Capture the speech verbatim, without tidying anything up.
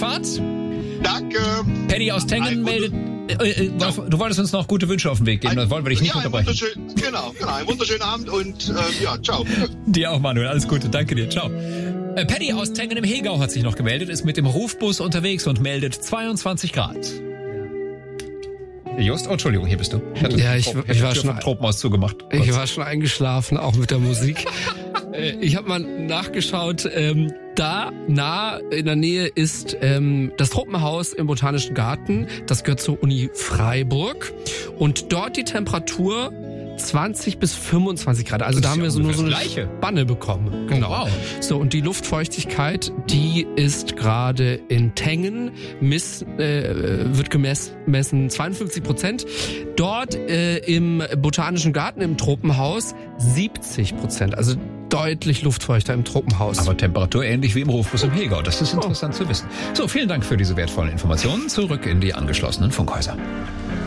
Fahrt. Danke. Paddy aus Tengen meldet... Äh, äh, du wolltest uns noch gute Wünsche auf den Weg geben, das wollen wir dich nicht ja, unterbrechen. Genau, genau. Einen wunderschönen Abend und äh, ja, ciao. Dir auch, Manuel. Alles Gute. Danke dir. Ciao. Äh, Paddy aus Tengen im Hegau hat sich noch gemeldet, ist mit dem Rufbus unterwegs und meldet zweiundzwanzig Grad. Just, oh, Entschuldigung, hier bist du. Ich, hatte ja, ich, Trop- ich war Tür schon vom Tropenhaus zugemacht. Ich war schon eingeschlafen, auch mit der Musik. Ich habe mal nachgeschaut, ähm, da nah in der Nähe ist ähm, das Tropenhaus im Botanischen Garten. Das gehört zur Uni Freiburg. Und dort die Temperatur zwanzig bis fünfundzwanzig Grad. Also Das da ist haben ja wir so nur so eine ungefähr das Gleiche. Spanne bekommen. Genau. Oh, wow. So, und die Luftfeuchtigkeit, die ist gerade in Tengen, miss, äh, wird gemessen, messen zweiundfünfzig Prozent. Dort äh, im Botanischen Garten, im Tropenhaus, siebzig Prozent. Also deutlich luftfeuchter im Tropenhaus. Aber Temperatur ähnlich wie im Rufbus im Hegau. Das ist interessant oh. zu wissen. So, vielen Dank für diese wertvollen Informationen. Zurück in die angeschlossenen Funkhäuser.